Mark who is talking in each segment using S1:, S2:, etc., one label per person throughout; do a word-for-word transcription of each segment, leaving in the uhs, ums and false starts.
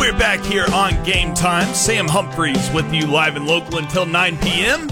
S1: We're back here on Game Time. Sam Humphreys with you live and local until nine p.m.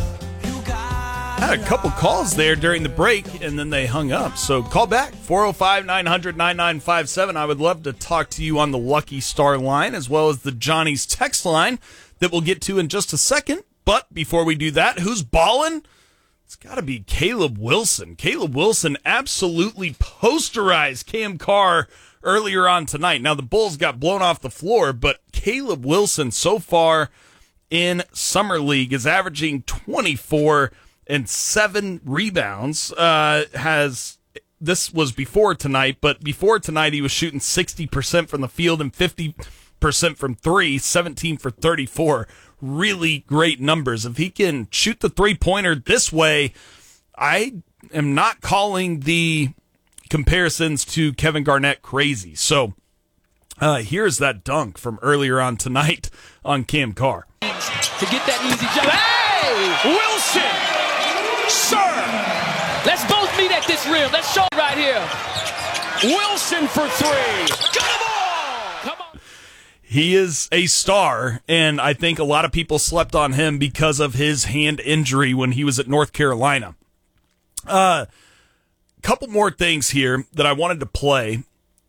S1: Had a couple calls there during the break, and then they hung up. So call back, four oh five, nine hundred, ninety-nine fifty-seven. I would love to talk to you on the Lucky Star line, as well as the Johnny's text line that we'll get to in just a second. But before we do that, who's ballin'? It's got to be Caleb Wilson. Caleb Wilson absolutely posterized Cam Carr earlier on tonight. Now, the Bulls got blown off the floor, but Caleb Wilson so far in Summer League is averaging twenty-four and seven rebounds. Uh, has this was before tonight, but before tonight he was shooting sixty percent from the field and fifty percent from three, seventeen for thirty-four. Really great numbers. If he can shoot the three-pointer this way, I am not calling the comparisons to Kevin Garnett crazy. So uh, here's that dunk from earlier on tonight on Cam Carr.
S2: To get that easy jump. Hey! Wilson! Sir! Let's both meet at this rim. Let's show it right here. Wilson for three. Got the ball! Come on.
S1: He is a star, and I think a lot of people slept on him because of his hand injury when he was at North Carolina. Uh, couple more things here that I wanted to play.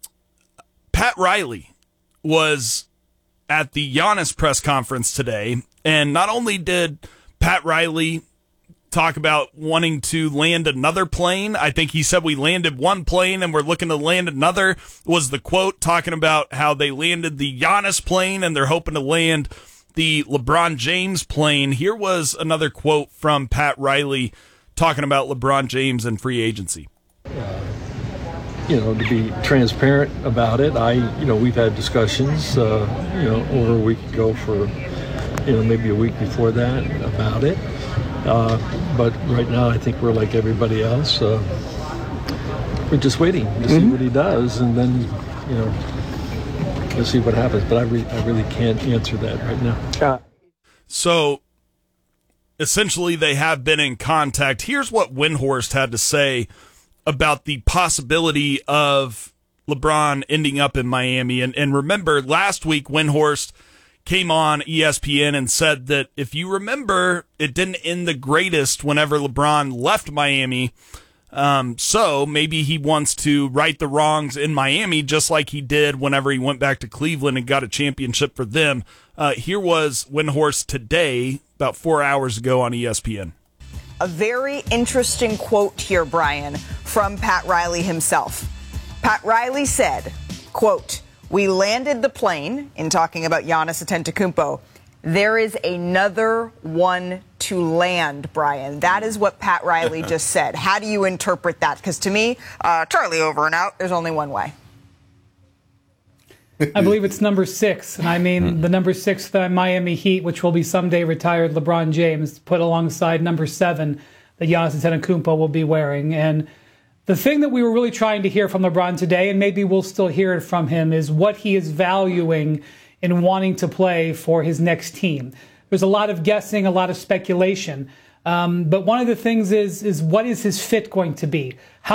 S1: Pat Riley was at the Giannis press conference today, and not only did Pat Riley talk about wanting to land another plane, I think he said we landed one plane and we're looking to land another, was the quote, talking about how they landed the Giannis plane and they're hoping to land the LeBron James plane. Here was another quote from Pat Riley talking about LeBron James and free agency.
S3: Uh, you know, to be transparent about it, I, you know, we've had discussions, uh, you know, over a week ago for, you know, maybe a week before that about it. Uh, but right now, I think we're like everybody else. Uh, we're just waiting to mm-hmm. see what he does, and then, you know, we'll see what happens. But I, re- I really can't answer that right now. Uh.
S1: So, essentially, they have been in contact. Here's what Windhorst had to say about the possibility of LeBron ending up in Miami. And, and remember, last week, Windhorst came on E S P N and said that if you remember, it didn't end the greatest whenever LeBron left Miami. Um, so maybe he wants to right the wrongs in Miami, just like he did whenever he went back to Cleveland and got a championship for them. Uh, here was Windhorst today, about four hours ago on E S P N.
S4: A very interesting quote here, Brian, from Pat Riley himself. Pat Riley said, quote, "We landed the plane," in talking about Giannis Antetokounmpo. "There is another one to land, Brian." That is what Pat Riley just said. How do you interpret that? Because to me, uh, Charlie over and out, there's only one way.
S5: I believe it's number six. And I mean the number six, the Miami Heat, which will be someday retired LeBron James, put alongside number seven that Giannis Antetokounmpo will be wearing. And the thing that we were really trying to hear from LeBron today, and maybe we'll still hear it from him, is what he is valuing in wanting to play for his next team. There's a lot of guessing, a lot of speculation. Um, but one of the things is, is what is his fit going to be? How